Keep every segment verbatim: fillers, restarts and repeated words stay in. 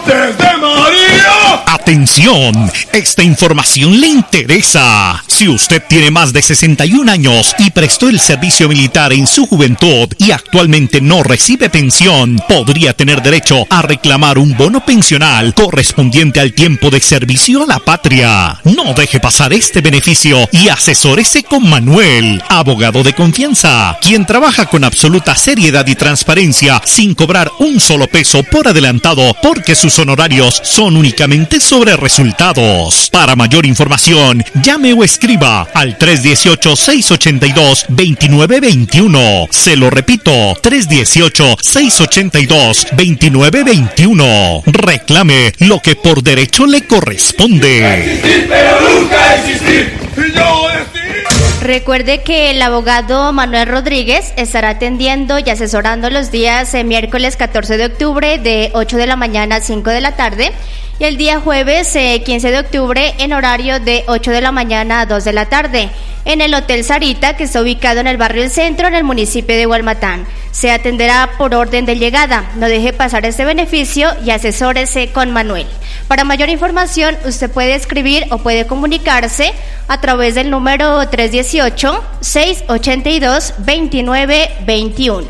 desde María. Atención, esta información le interesa. Si usted tiene más de sesenta y un años y prestó el servicio militar en su juventud y actualmente no recibe pensión, podría tener derecho a reclamar un bono pensional correspondiente al tiempo de servicio a la patria. No deje pasar este beneficio y asesórese con Manuel, abogado de confianza, quien trabaja con absoluta seriedad y transparencia sin cobrar un solo peso por adelantado porque sus honorarios son únicamente sobre resultados. Para mayor información, llame o escriba al tres uno ocho, seis ocho dos, dos nueve dos uno. Se lo repito, tres uno ocho, seis ocho dos, dos nueve dos uno. Reclame lo que por derecho le corresponde. Existir, pero nunca existir. Y yo Recuerde que el abogado Manuel Rodríguez estará atendiendo y asesorando los días eh, miércoles catorce de octubre de ocho de la mañana a cinco de la tarde y el día jueves eh, quince de octubre en horario de ocho de la mañana a dos de la tarde en el Hotel Sarita, que está ubicado en el barrio El Centro, en el municipio de Hualmatán. Se atenderá por orden de llegada. No deje pasar este beneficio y asesórese con Manuel. Para mayor información, usted puede escribir o puede comunicarse a través del número tres uno ocho, seis ocho dos, dos nueve dos uno.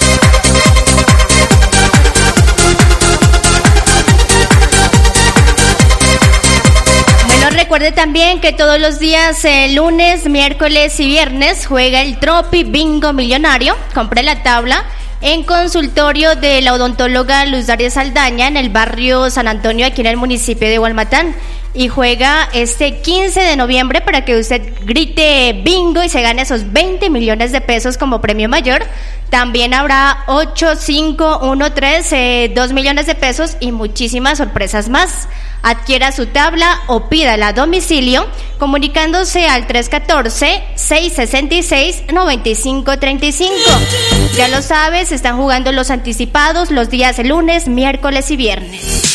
Recuerde también que todos los días, eh, lunes, miércoles y viernes, juega el Tropi Bingo Millonario. Compre la tabla en consultorio de la odontóloga Luz Daria Saldaña en el barrio San Antonio, aquí en el municipio de Hualmatán. Y juega este quince de noviembre para que usted grite bingo y se gane esos veinte millones de pesos como premio mayor. También habrá ocho, cinco, uno, tres, eh, dos millones de pesos y muchísimas sorpresas más. Adquiera su tabla o pídala a domicilio comunicándose al tres uno cuatro, seis seis seis, nueve cinco tres cinco. Ya lo sabes, están jugando los anticipados los días lunes, miércoles y viernes.